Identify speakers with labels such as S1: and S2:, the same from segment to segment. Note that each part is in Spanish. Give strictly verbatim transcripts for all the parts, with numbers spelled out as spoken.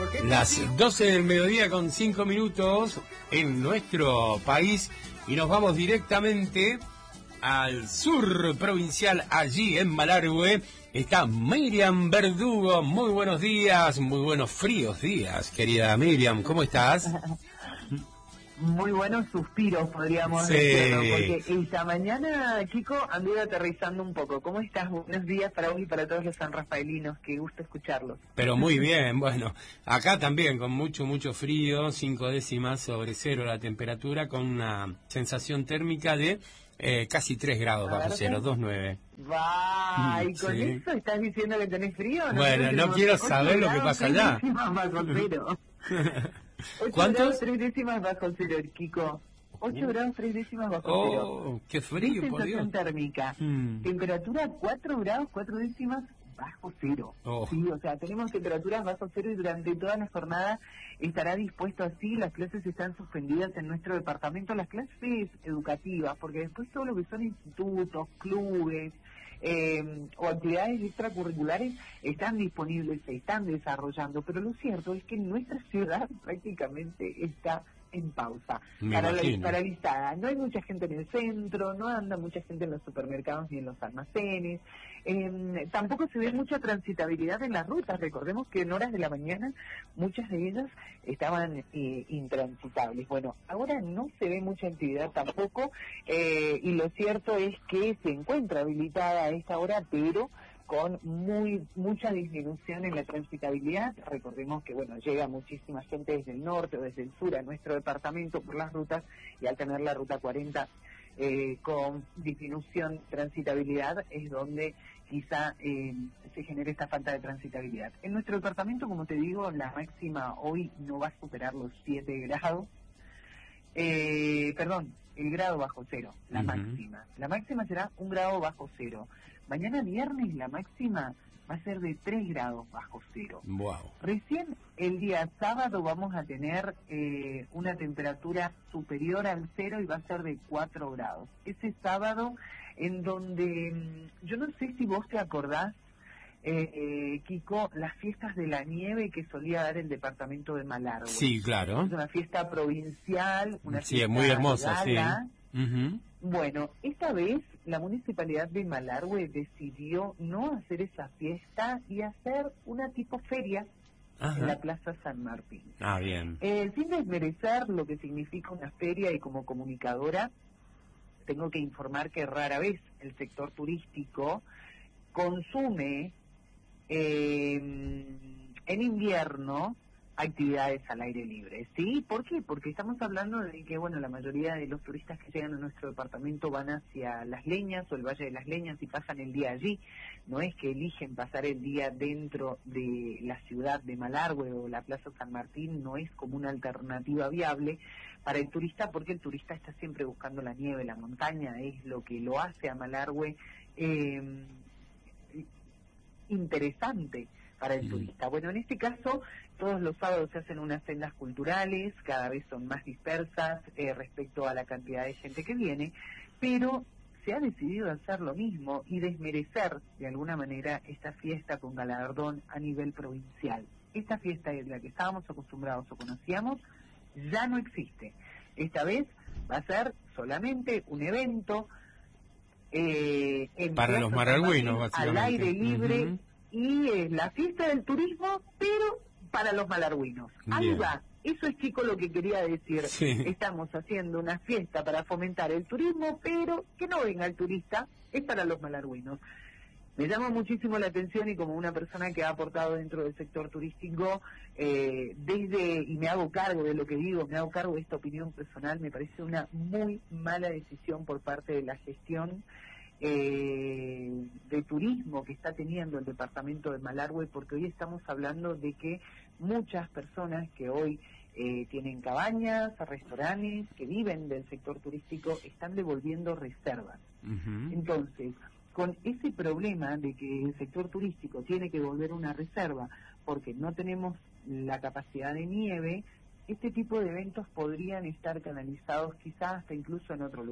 S1: Las doce del mediodía con cinco minutos en nuestro país y nos vamos directamente al sur provincial, allí en Malargüe. Está Miriam Verdugo. Muy buenos días, muy buenos fríos días, querida Miriam. ¿Cómo estás?
S2: Muy buenos suspiros, podríamos
S1: sí.
S2: decirlo, porque esta mañana, Kiko, anduve aterrizando un poco. ¿Cómo estás? Buenos días para vos y para todos los sanrafaelinos, qué gusto escucharlos.
S1: Pero muy bien, bueno, acá también con mucho, mucho frío, cinco décimas sobre cero la temperatura, con una sensación térmica de eh, casi tres grados bajo cero, dos nueve.
S2: Va, ¿y con
S1: sí.
S2: eso estás diciendo que tenés frío? ¿No?
S1: Bueno, no quiero saber lo que pasa allá.
S2: Bajo cero.
S1: ¿Cuántos?
S2: Grados, tres décimas bajo cero, Kiko. ocho uh. grados, tres décimas bajo
S1: oh,
S2: cero.
S1: ¡Oh, qué frío, por Dios!
S2: Sensación térmica. Hmm. Temperatura cuatro grados, cuatro décimas bajo cero. Oh. Sí, o sea, tenemos temperaturas bajo cero y durante toda la jornada estará dispuesto así. Las clases están suspendidas en nuestro departamento, las clases educativas, porque después todo lo que son institutos, clubes, Eh, o actividades extracurriculares están disponibles, se están desarrollando, pero lo cierto es que nuestra ciudad prácticamente está en pausa, Paral- paralizada. No hay mucha gente en el centro, no anda mucha gente en los supermercados ni en los almacenes, eh, tampoco se ve mucha transitabilidad en las rutas. Recordemos que en horas de la mañana muchas de ellas estaban eh, intransitables. Bueno, ahora no se ve mucha actividad tampoco, eh, y lo cierto es que se encuentra habilitada a esta hora, pero con muy mucha disminución en la transitabilidad. Recordemos que, bueno, llega muchísima gente desde el norte o desde el sur a nuestro departamento por las rutas, y al tener la ruta cuarenta eh, con disminución de transitabilidad es donde quizá eh, se genere esta falta de transitabilidad. En nuestro departamento, como te digo, la máxima hoy no va a superar los siete grados. Eh, perdón, el grado bajo cero, la uh-huh. máxima. La máxima será un grado bajo cero. Mañana viernes la máxima va a ser de tres grados bajo cero.
S1: Wow.
S2: Recién el día sábado vamos a tener eh, una temperatura superior al cero y va a ser de cuatro grados. Ese sábado en donde, yo no sé si vos te acordás, Eh, eh, Kiko, las fiestas de la nieve que solía dar el departamento de Malargüe.
S1: Sí, claro.
S2: Es una fiesta provincial, una
S1: sí,
S2: fiesta
S1: muy hermosa,
S2: gala.
S1: Sí. Uh-huh.
S2: Bueno, esta vez la municipalidad de Malargüe decidió no hacer esa fiesta y hacer una tipo feria Ajá. en la Plaza San Martín.
S1: Ah, bien.
S2: Eh, sin desmerecer lo que significa una feria, y como comunicadora tengo que informar que rara vez el sector turístico consume Eh, en invierno actividades al aire libre, ¿sí? ¿Por qué? Porque estamos hablando de que, bueno, la mayoría de los turistas que llegan a nuestro departamento van hacia Las Leñas o el Valle de las Leñas y pasan el día allí. No es que eligen pasar el día dentro de la ciudad de Malargüe o la Plaza San Martín, no es como una alternativa viable para el turista, porque el turista está siempre buscando la nieve, la montaña, es lo que lo hace a Malargüe eh, interesante para el turista. Bueno, en este caso, todos los sábados se hacen unas sendas culturales, cada vez son más dispersas eh, respecto a la cantidad de gente que viene, pero se ha decidido hacer lo mismo y desmerecer de alguna manera esta fiesta con galardón a nivel provincial. Esta fiesta de la que estábamos acostumbrados o conocíamos ya no existe. Esta vez va a ser solamente un evento Eh, en
S1: para los malargüinos, básicamente.
S2: Al aire libre, uh-huh. y es la fiesta del turismo, pero para los malargüinos. Ahí va, eso es, chico, lo que quería decir.
S1: Sí.
S2: Estamos haciendo una fiesta para fomentar el turismo, pero que no venga el turista, es para los malargüinos. Me llama muchísimo la atención, y como una persona que ha aportado dentro del sector turístico, eh, desde, y me hago cargo de lo que digo, me hago cargo de esta opinión personal, me parece una muy mala decisión por parte de la gestión eh, de turismo que está teniendo el departamento de Malargüe, porque hoy estamos hablando de que muchas personas que hoy eh, tienen cabañas, restaurantes, que viven del sector turístico, están devolviendo reservas. Uh-huh. Entonces, con ese problema de que el sector turístico tiene que volver una reserva porque no tenemos la capacidad de nieve, este tipo de eventos podrían estar canalizados quizás hasta incluso en otro lugar.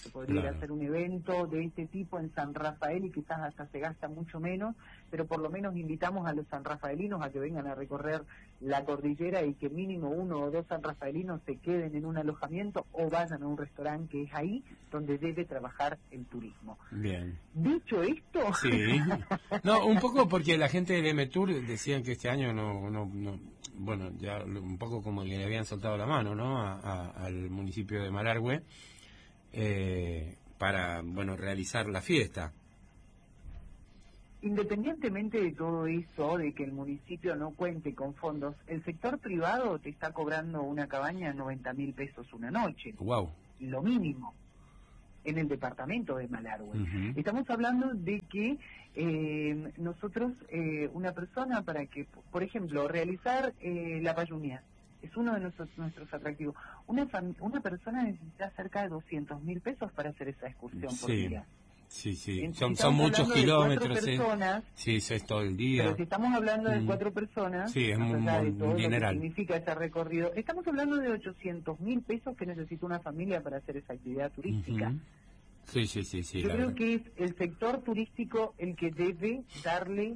S2: Se podría
S1: claro.
S2: hacer un evento de este tipo en San Rafael y quizás hasta se gasta mucho menos, pero por lo menos invitamos a los sanrafaelinos a que vengan a recorrer la cordillera y que mínimo uno o dos sanrafaelinos se queden en un alojamiento o vayan a un restaurante que es ahí donde debe trabajar el turismo.
S1: Bien.
S2: Dicho esto...
S1: Sí. No, un poco porque la gente de M Tour decían que este año no, no, no bueno, ya un poco como que le habían soltado la mano, ¿no? A, a, al municipio de Malargüe. Eh, para, bueno, realizar la fiesta.
S2: Independientemente de todo eso, de que el municipio no cuente con fondos, el sector privado te está cobrando una cabaña noventa mil pesos una noche.
S1: Wow.
S2: Lo mínimo. En el departamento de Malargüe.
S1: Uh-huh.
S2: Estamos hablando de que eh, nosotros, eh, una persona para que, por ejemplo, realizar eh, la payunía, es uno de nuestros, nuestros atractivos. Una fam- una persona necesita cerca de doscientos mil pesos para hacer esa excursión por
S1: sí.
S2: día.
S1: Sí, sí,
S2: Entonces,
S1: son, son muchos kilómetros.
S2: Personas,
S1: sí, eso es todo el día.
S2: Pero si estamos hablando de
S1: mm.
S2: cuatro personas,
S1: sí, es
S2: más
S1: un,
S2: allá de
S1: un
S2: todo
S1: dineral.
S2: lo que significa ese recorrido, estamos hablando de ochocientos mil pesos que necesita una familia para hacer esa actividad turística.
S1: Uh-huh. Sí, sí, sí, sí.
S2: Yo creo verdad. que es el sector turístico el que debe darle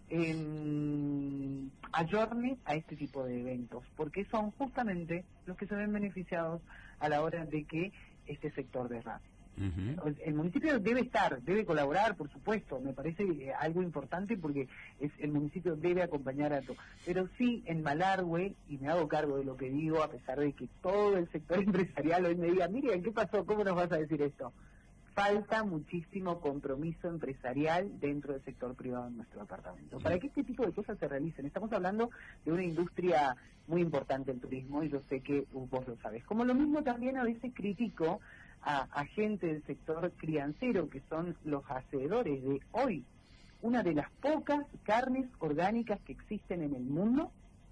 S2: eh, ayorne a este tipo de eventos, porque son justamente los que se ven beneficiados a la hora de que este sector derrame. Uh-huh. El municipio debe estar, debe colaborar, por supuesto, me parece algo importante porque es, el municipio debe acompañar a todo. Pero sí, en Malargüe, y me hago cargo de lo que digo, a pesar de que todo el sector empresarial hoy me diga, Miriam, ¿qué pasó? ¿Cómo nos vas a decir esto? Falta muchísimo compromiso empresarial dentro del sector privado en nuestro departamento. Para que este tipo de cosas se realicen, estamos hablando de una industria muy importante, el turismo, y yo sé que vos lo sabés. Como lo mismo también a veces critico a, a gente del sector criancero, que son los hacedores de hoy, una de las pocas carnes orgánicas que existen en el mundo.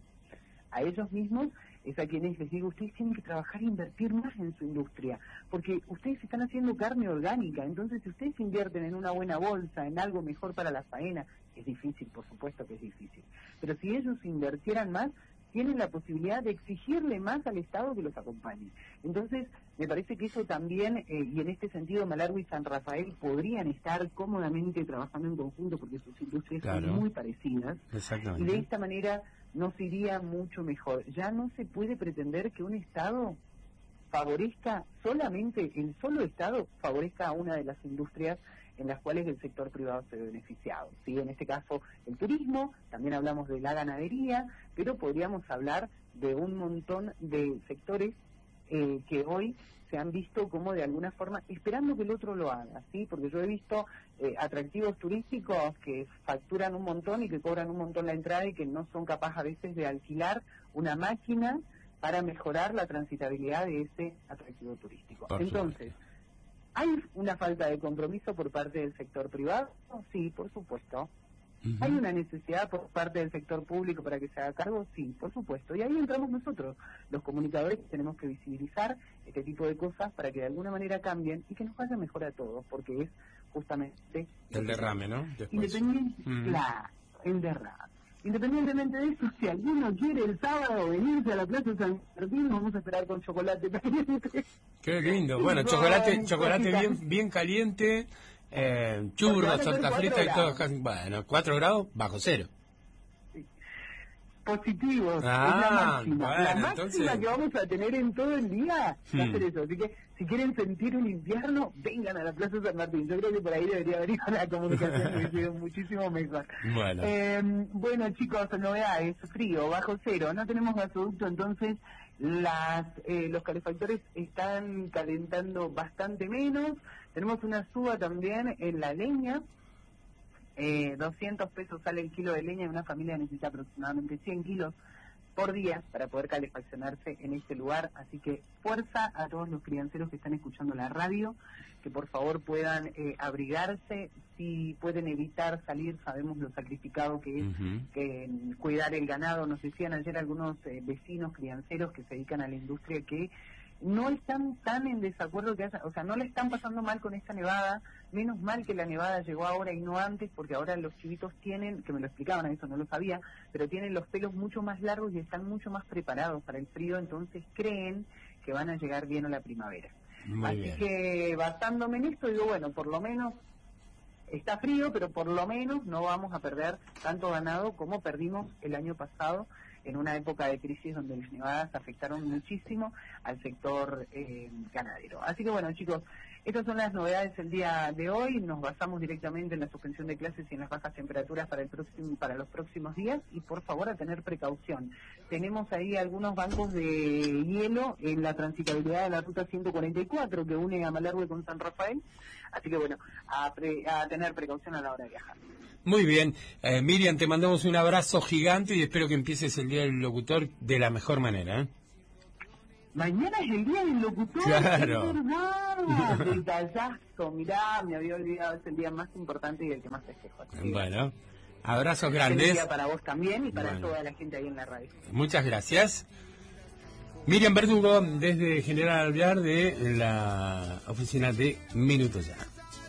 S2: A ellos mismos es a quienes les digo, ustedes tienen que trabajar e invertir más en su industria, porque ustedes están haciendo carne orgánica, entonces si ustedes invierten en una buena bolsa, en algo mejor para la faena, es difícil, por supuesto que es difícil, pero si ellos invirtieran más, tienen la posibilidad de exigirle más al Estado que los acompañe. Entonces, me parece que eso también, eh, y en este sentido Malargüe y San Rafael podrían estar cómodamente trabajando en conjunto porque sus industrias claro. son muy parecidas.
S1: Exactamente.
S2: Y de esta manera nos iría mucho mejor. Ya no se puede pretender que un Estado favorezca solamente, el solo Estado favorezca a una de las industrias en las cuales el sector privado se ve beneficiado. ¿Sí? En este caso, el turismo, también hablamos de la ganadería, pero podríamos hablar de un montón de sectores eh, que hoy se han visto como de alguna forma esperando que el otro lo haga, ¿sí? Porque yo he visto eh, atractivos turísticos que facturan un montón y que cobran un montón la entrada y que no son capaces a veces de alquilar una máquina para mejorar la transitabilidad de ese atractivo turístico.
S1: Por
S2: Entonces,
S1: supuesto.
S2: ¿hay una falta de compromiso por parte del sector privado? Sí, por supuesto. Uh-huh. ¿Hay una necesidad por parte del sector público para que se haga cargo? Sí, por supuesto. Y ahí entramos nosotros, los comunicadores, que tenemos que visibilizar este tipo de cosas para que de alguna manera cambien y que nos vaya mejor a todos, porque es justamente...
S1: El derrame, ¿no?
S2: Independiente, uh-huh. Claro, el derrame. Independientemente de eso, si alguno quiere el sábado venirse a la Plaza San Martín, vamos a esperar con chocolate caliente.
S1: Qué lindo. Bueno, chocolate chocolate bien bien caliente, eh, churros, torta frita y todo. Bueno, cuatro grados bajo cero.
S2: Positivos,
S1: ah,
S2: es la máxima.
S1: Bueno,
S2: la máxima
S1: entonces...
S2: que vamos a tener en todo el día
S1: hmm.
S2: va a ser eso. Así que si quieren sentir un invierno, vengan a la Plaza San Martín. Yo creo que por ahí debería venir la comunicación que sido muchísimo mejor.
S1: Bueno.
S2: Eh, bueno, chicos, novedades, frío, bajo cero, no tenemos gasoducto, entonces las eh, los calefactores están calentando bastante menos. Tenemos una suba también en la leña. Eh, doscientos pesos sale el kilo de leña y una familia necesita aproximadamente cien kilos por día para poder calefaccionarse en este lugar, así que fuerza a todos los crianceros que están escuchando la radio, que por favor puedan eh, abrigarse, si pueden evitar salir, sabemos lo sacrificado que es uh-huh. que, eh, cuidar el ganado. Nos decían ayer algunos eh, vecinos crianceros que se dedican a la industria que no están tan en desacuerdo que haya, o sea, no le están pasando mal con esta nevada, menos mal que la nevada llegó ahora y no antes, porque ahora los chivitos tienen, que me lo explicaban, a eso no lo sabía, pero tienen los pelos mucho más largos y están mucho más preparados para el frío, entonces creen que van a llegar bien a la primavera.
S1: Muy
S2: Así
S1: bien.
S2: que basándome en esto, digo, bueno, por lo menos está frío, pero por lo menos no vamos a perder tanto ganado como perdimos el año pasado en una época de crisis donde las nevadas afectaron muchísimo al sector eh, ganadero. Así que bueno, chicos, estas son las novedades del día de hoy. Nos basamos directamente en la suspensión de clases y en las bajas temperaturas para el próximo, para los próximos días, y por favor a tener precaución. Tenemos ahí algunos bancos de hielo en la transitabilidad de la ruta ciento cuarenta y cuatro que une a Malargüe con San Rafael, así que bueno, a, pre, a tener precaución a la hora de viajar.
S1: Muy bien, eh, Miriam, te mandamos un abrazo gigante y espero que empieces el Día del Locutor de la mejor manera, ¿eh?
S2: Mañana es el Día del Locutor.
S1: Claro.
S2: Es verdad. Detallazo, mirá, me había olvidado, es el día más importante y el que más festejo.
S1: Bueno, abrazos
S2: Es
S1: grandes.
S2: un día para vos también y para
S1: Bueno.
S2: toda la gente ahí en la radio.
S1: Muchas gracias. Miriam Verdugo, desde General Alvear, de la oficina de Minuto Ya.